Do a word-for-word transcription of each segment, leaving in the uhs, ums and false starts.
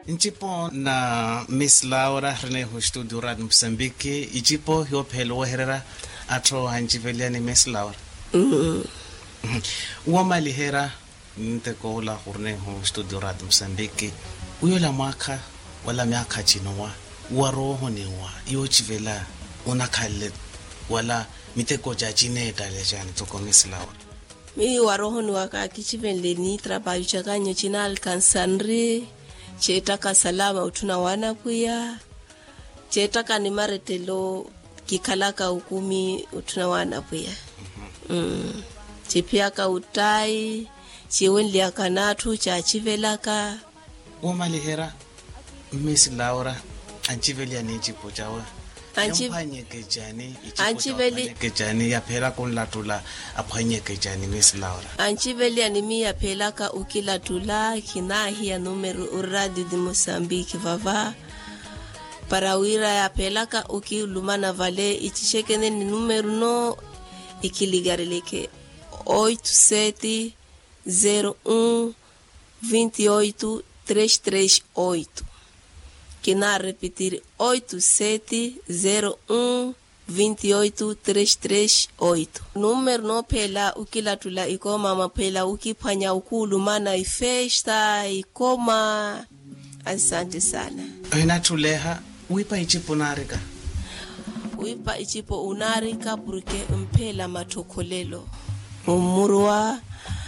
Nchipo na Miss Laura rene ho studio Radio Msambiki ichipo yo phelo herera atro hanchivelia ni Miss Laura. Mm. Wa malihera nteko la horne ho studio Radio Msambiki uyola mwaka wala miaka chinowa waroho ni wa yo chivela unakhalle wala miteko jachine dale jani toko Miss Laura. Mi waroho ni waka kichivenle ni trabajo chakanyo china alcansanri chetaka salama utuna wana kuya chetaka ni maretelo kikalaka ukumi utuna wana kuya mm. Chipiaka utai chiwenli akanatu cha chivelaka umalihera Miss Laura anchivelia ni chipo chawe Yampanye kejani Anchiveli kejani ya phela konlatula aphanye kejani Miss Laura. Anchiveli animi ya pelaka ukila tula kinahi ya numero uradi di Mosambiki vava parawira ya pelaka ukilumana vale ichishekene ni numero no ikiligareleke oito sete zero um vinte oito três três oito. Que na repetir oito sete zero um vinte oito três três oito. Número no pela ukila tula ikoma mapela ukipanya ukulu mana ifesta ikoma. Asante sana. Aina tuleha wipa ichipo narika. Wipa ichipo unarika porque mpela matokolelo. Umurwa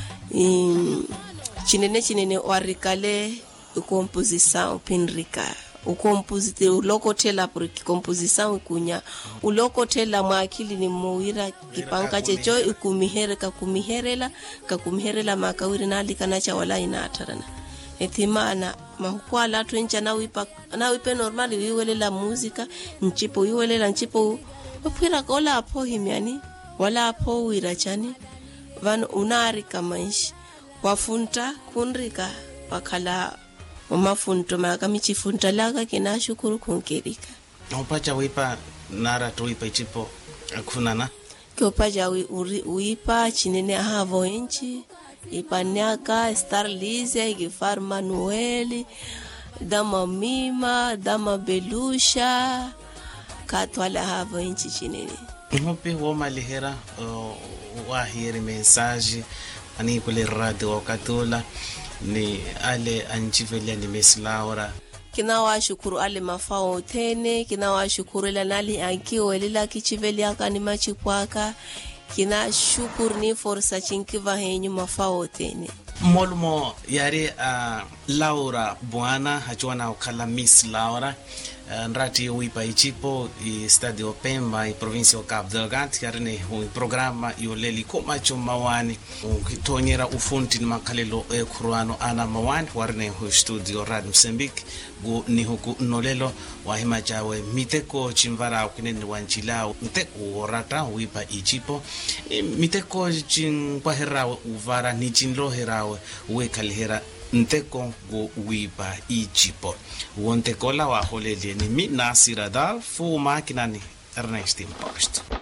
in chinene chinene warikale composição pinrika. O composite ulokotela porque composição kunya ulokotela mwakili ni muwira kipanka checho ikumihereka kumiherela ka kumiherela makawiri nalika nacha wala inatarana etimana mahukwala twencha na wipa na wipe normali wiwelela muzika nchipo wiwelela nchipo upira kola apo himiani wala apo wira chani van unarika maishi wafunta kunrika wakala umafunto maka michifunta laga kina shukuru kunkerika upacha wipa nara tuipa ichipo akunana kopaja wi wipa chinene havo enchi ipanyaka starlize gifar manueli dama mima dama belusha katwala havo enchi chinene ngope wo malihera wa hiri message ani kule radio wakatola ni ale anchivelia ni Miss Laura kina wa shukuru ale mafao tene kina wa shukuru la nali ankiwa lila kichivelia kani machikwaka kina shukuru ni forsa chinkiva henyu mafao tene molmo yare uh, Laura Bwana hachwana ukala Miss Laura uh, nrati wipa ichipo i stadio Pemba i provincia o Cabo Delgado yarne hu programa yoleli koma chomawani ukitonyera ufunti ni makalelo e kuruano ana mawani warne hu studio Radio Msambiki go ni huku nolelo wahima jawe miteko chimvara ukineni wanchilao miteko orata wipa ichipo e, miteko chinkwa uvara ni chinlo herawe uwe kalihera nteko go wipa ichipo wontekola wa holele ni mi Nasir Adal fu makinani Ernest Impost.